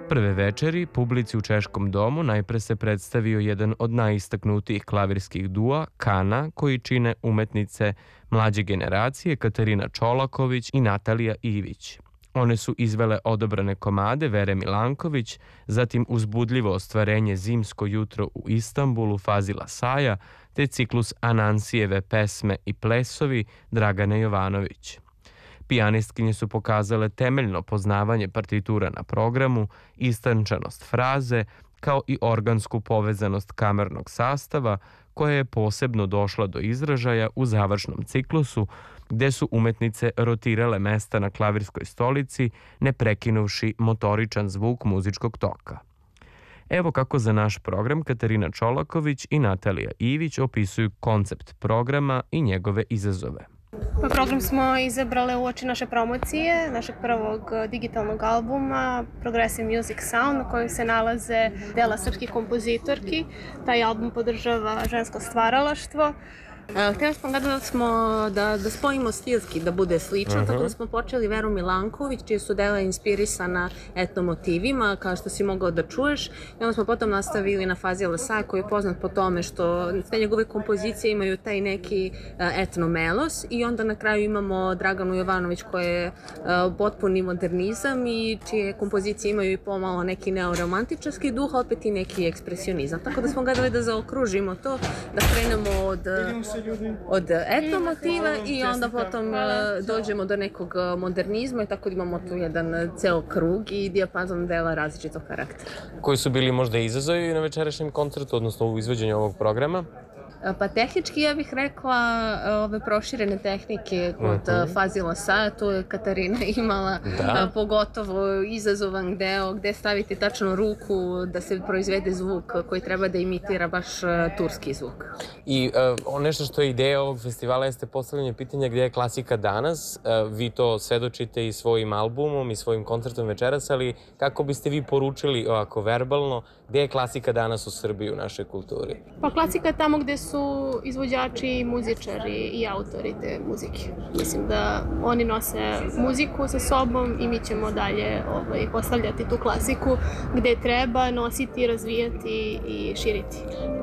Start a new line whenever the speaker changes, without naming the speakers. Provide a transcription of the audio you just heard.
Prve večeri publici u Češkom domu najpre se predstavio jedan od najistaknutijih klavirskih dua, Kana, koji čine umetnice mlađe generacije Katarina Čolaković i Natalija Ivić. One su izvele odabrane komade Vere Milanković, zatim uzbudljivo ostvarenje Zimsko jutro u Istanbulu Fazila Saja, te ciklus Anansijeve pesme i plesovi Dragane Jovanović. Pijanistkinje su pokazale temeljno poznavanje partitura na programu, istančanost fraze, kao i organsku povezanost kamernog sastava, koja je posebno došla do izražaja u završnom ciklusu, gde su umetnice rotirale mesta na klavirskoj stolici, ne prekinuvši motoričan zvuk muzičkog toka. Evo kako za naš program Katarina Čolaković i Natalija Ivić opisuju koncept programa i njegove izazove.
Program smo izabrale uoči naše promocije, našeg prvog digitalnog albuma Progressive Music Sound, na kojem se nalaze dela srpskih kompozitorki. Taj album podržava žensko stvaralaštvo.
Htjeli smo da spojimo stilski, da bude slično, tako da smo počeli Veru Milanković, čije su dela inspirisana etnomotivima, kao što si mogao da čuješ. I onda smo potom nastavili na Fazila Saja, koji je poznat po tome što te njegove kompozicije imaju taj neki etnomelos. I onda na kraju imamo Draganu Jovanović, koja je potpuni modernizam i čije kompozicije imaju i pomalo neki neoromantičarski duh, opet i neki ekspresionizam. Tako da smo gledali da zaokružimo to, da krenemo od etnomotiva i onda potom dođemo do nekog modernizma i tako da imamo tu jedan ceo krug i dijapazon dela različitog karaktera.
Koji su bili možda izazovi na večerašnjem koncertu, odnosno u izvođenju ovog programa?
Pa tehnički ja bih rekla ove proširene tehnike kod Fazila Saja, tu je Katarina imala pogotovo izazovan deo gde staviti tačno ruku da se proizvede zvuk koji treba da imitira baš turski zvuk.
I nešto što je ideja ovog festivala jeste postavljanje pitanja gdje je klasika danas. Vi to svedočite i svojim albumom i svojim koncertom večeras, ali kako biste vi poručili ovako verbalno gdje je klasika danas u Srbiji u našoj kulturi?
Pa klasika je tamo gde su izvođači, muzičari i autori te muzike. Mislim da oni nose muziku sa sobom i mi ćemo dalje postavljati tu klasiku gde treba nositi, razvijati i širiti.